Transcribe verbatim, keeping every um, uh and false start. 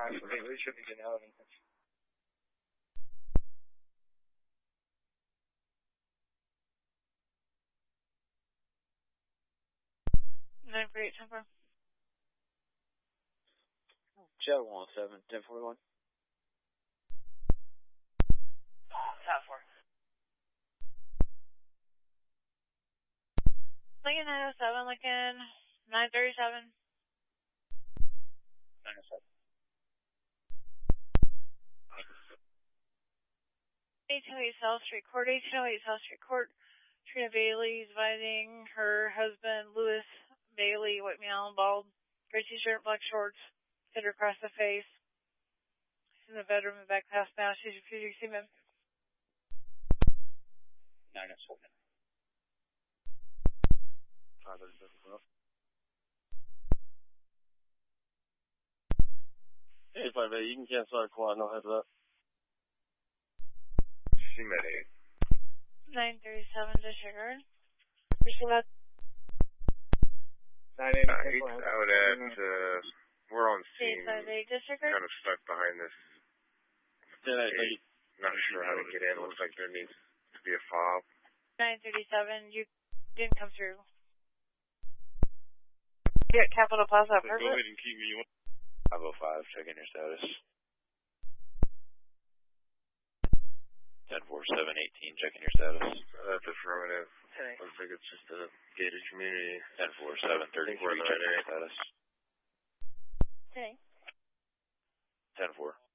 They really shouldn't get out of anything. nine four eight, ten four. Jet one oh seven, ten forty-one. ten four. Lincoln nine oh seven, Lincoln nine thirty-seven. nine oh seven. eighteen oh eight South Street Court, eighteen oh eight South Street Court. Trina Bailey is inviting her husband, Louis Bailey, white male, bald, gray t-shirt, black shorts, hit her across the face. She's in the bedroom in the back house now. She's refusing to see him. nine oh seven. Hey, five eight, you can cancel our quad, no heads up. She met eight. nine thirty-seven, disregard. Pushing out. nine eight out at, uh, we're on scene. eight five eight, disregard. Kind of stuck behind this. Eight. Not sure how to get in. Looks like there needs to be a fob. nine thirty-seven, you didn't come through. You at Capitol Plaza, so go ahead and keep me on. five oh five, checking your status. ten four seven eighteen, checking your status. That's affirmative. Okay. Looks like it's just a gated community. ten four seven thirty-three, checking your status. Okay. ten four.